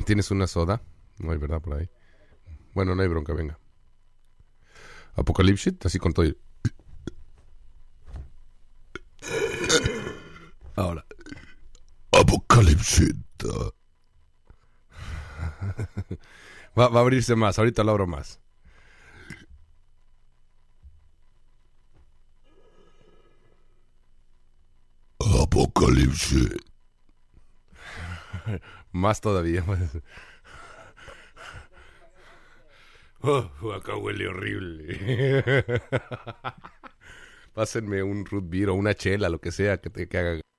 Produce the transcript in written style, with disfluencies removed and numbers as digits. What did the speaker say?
¿Tienes una soda? No hay, ¿verdad? Por ahí. Bueno, no hay bronca, venga. Apocalipsis, así con todo. Ahora. Apocalipsis. Va a abrirse más, ahorita lo abro más. Apocalipsis. Más todavía. Acá huele horrible. Pásenme un root beer o una chela, lo que sea que haga.